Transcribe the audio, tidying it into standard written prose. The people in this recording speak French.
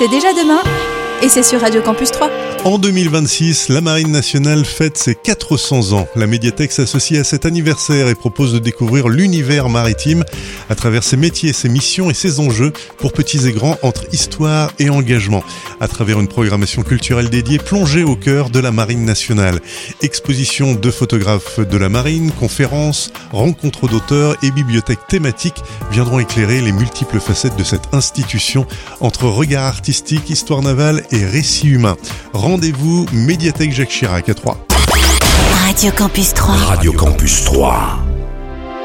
C'est déjà demain et c'est sur Radio Campus 3. En 2026, la Marine nationale fête ses 400 ans. La médiathèque s'associe à cet anniversaire et propose de découvrir l'univers maritime à travers ses métiers, ses missions et ses enjeux pour petits et grands entre histoire et engagement. À travers une programmation culturelle dédiée plongée au cœur de la Marine nationale. Exposition de photographes de la Marine, conférences, rencontres d'auteurs et bibliothèques thématiques viendront éclairer les multiples facettes de cette institution entre regard artistique, histoire navale et récit humain. Rendez-vous médiathèque Jacques Chirac à 3. Radio Campus 3. Radio Campus 3.